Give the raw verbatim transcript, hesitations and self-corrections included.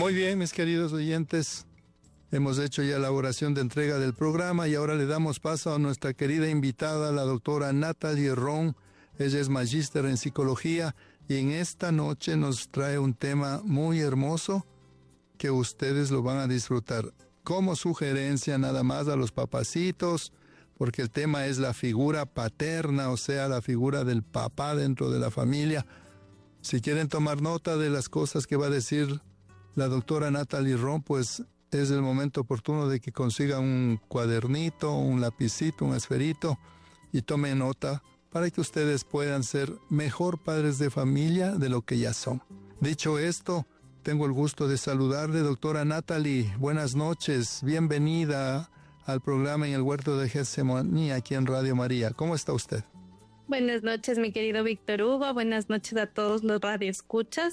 Muy bien, mis queridos oyentes. Hemos hecho ya la oración de entrega del programa y ahora le damos paso a nuestra querida invitada, la doctora Natalie Ron. Ella es magíster en psicología y en esta noche nos trae un tema muy hermoso que ustedes lo van a disfrutar. Como sugerencia nada más a los papacitos, porque el tema es la figura paterna, o sea, la figura del papá dentro de la familia. Si quieren tomar nota de las cosas que va a decir la doctora Natalie Ron, pues es el momento oportuno de que consigan un cuadernito, un lapicito, un esferito y tomen nota para que ustedes puedan ser mejor padres de familia de lo que ya son. Dicho esto, tengo el gusto de saludarle, doctora Natalie. Buenas noches, bienvenida al programa En el Huerto de Getsemaní aquí en Radio María. ¿Cómo está usted? Buenas noches, mi querido Víctor Hugo. Buenas noches a todos los radioescuchas.